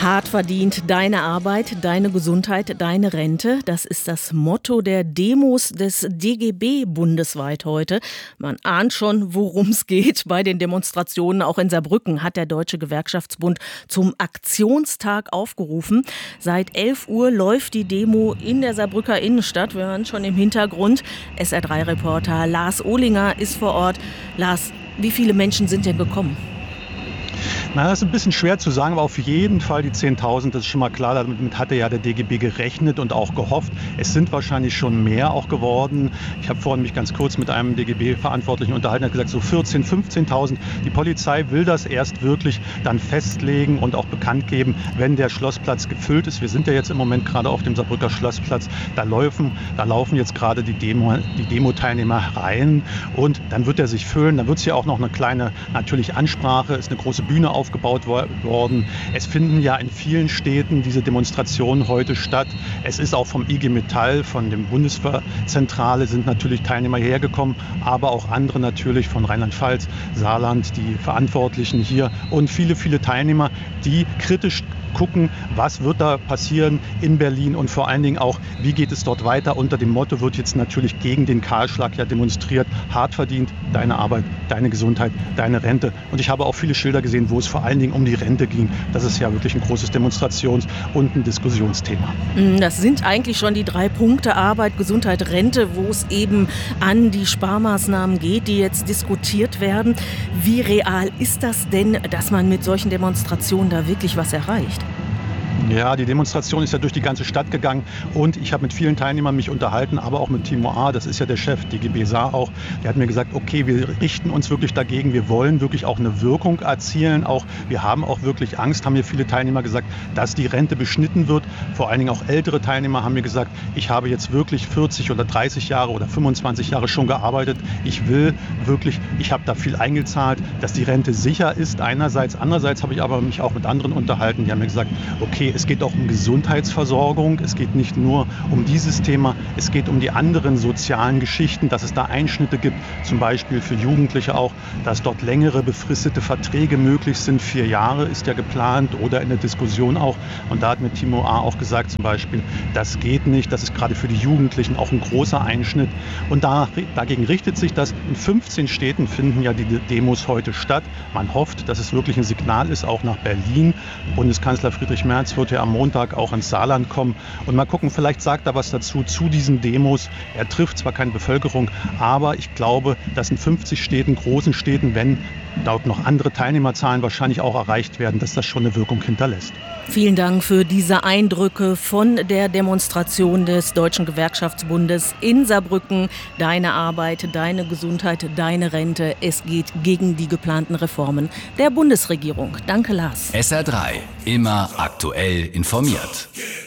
Hart verdient, deine Arbeit, deine Gesundheit, deine Rente. Das ist das Motto der Demos des DGB bundesweit heute. Man ahnt schon, worum es geht. Bei den Demonstrationen auch in Saarbrücken hat der Deutsche Gewerkschaftsbund zum Aktionstag aufgerufen. Seit 11 Uhr läuft die Demo in der Saarbrücker Innenstadt. Wir hören schon im Hintergrund. SR3-Reporter Lars Ohlinger ist vor Ort. Lars, wie viele Menschen sind denn gekommen? Na, das ist ein bisschen schwer zu sagen, aber auf jeden Fall die 10.000, das ist schon mal klar. Damit hatte ja der DGB gerechnet und auch gehofft. Es sind wahrscheinlich schon mehr auch geworden. Ich habe vorhin mich ganz kurz mit einem DGB-Verantwortlichen unterhalten, er hat gesagt, so 14.000, 15.000. Die Polizei will das erst wirklich dann festlegen und auch bekannt geben, wenn der Schlossplatz gefüllt ist. Wir sind ja jetzt im Moment gerade auf dem Saarbrücker Schlossplatz. Da laufen jetzt gerade die Demo-Teilnehmer rein und dann wird er sich füllen. Dann wird es hier auch noch eine kleine natürlich Ansprache, ist eine große Bühne aufgebaut worden. Es finden ja in vielen Städten diese Demonstrationen heute statt. Es ist auch vom IG Metall, von der Bundeswehrzentrale sind natürlich Teilnehmer hierher gekommen, aber auch andere natürlich von Rheinland-Pfalz, Saarland, die Verantwortlichen hier und viele, viele Teilnehmer, die kritisch gucken, was wird da passieren in Berlin und vor allen Dingen auch, wie geht es dort weiter. Unter dem Motto wird jetzt natürlich gegen den Kahlschlag ja demonstriert. Hart verdient, deine Arbeit, deine Gesundheit, deine Rente. Und ich habe auch viele Schilder gesehen, wo es vor allen Dingen um die Rente ging. Das ist ja wirklich ein großes Demonstrations- und ein Diskussionsthema. Das sind eigentlich schon die 3 Punkte Arbeit, Gesundheit, Rente, wo es eben an die Sparmaßnahmen geht, die jetzt diskutiert werden. Wie real ist das denn, dass man mit solchen Demonstrationen da wirklich was erreicht? Ja, die Demonstration ist ja durch die ganze Stadt gegangen und ich habe mit vielen Teilnehmern mich unterhalten, aber auch mit Timo A., das ist ja der Chef, DGB Saar auch, der hat mir gesagt, okay, wir richten uns wirklich dagegen, wir wollen wirklich auch eine Wirkung erzielen, auch wir haben auch wirklich Angst, haben mir viele Teilnehmer gesagt, dass die Rente beschnitten wird, vor allen Dingen auch ältere Teilnehmer haben mir gesagt, ich habe jetzt wirklich 40 oder 30 Jahre oder 25 Jahre schon gearbeitet, ich will wirklich, ich habe da viel eingezahlt, dass die Rente sicher ist einerseits, andererseits habe ich aber mich auch mit anderen unterhalten, die haben mir gesagt, okay, es geht auch um Gesundheitsversorgung, es geht nicht nur um dieses Thema, es geht um die anderen sozialen Geschichten, dass es da Einschnitte gibt, zum Beispiel für Jugendliche auch, dass dort längere befristete Verträge möglich sind, 4 Jahre ist ja geplant oder in der Diskussion auch. Und da hat mir Timo A. auch gesagt zum Beispiel, das geht nicht, das ist gerade für die Jugendlichen auch ein großer Einschnitt. Und dagegen richtet sich das. In 15 Städten finden ja die Demos heute statt. Man hofft, dass es wirklich ein Signal ist, auch nach Berlin. Bundeskanzler Friedrich Merz wird ja am Montag auch ins Saarland kommen. Und mal gucken, vielleicht sagt er was dazu, zu diesen Demos. Er trifft zwar keine Bevölkerung, aber ich glaube, dass in 50 Städten, großen Städten, wenn dort noch andere Teilnehmerzahlen wahrscheinlich auch erreicht werden, dass das schon eine Wirkung hinterlässt. Vielen Dank für diese Eindrücke von der Demonstration des Deutschen Gewerkschaftsbundes in Saarbrücken. Deine Arbeit, deine Gesundheit, deine Rente. Es geht gegen die geplanten Reformen der Bundesregierung. Danke, Lars. SR3, immer aktuell informiert.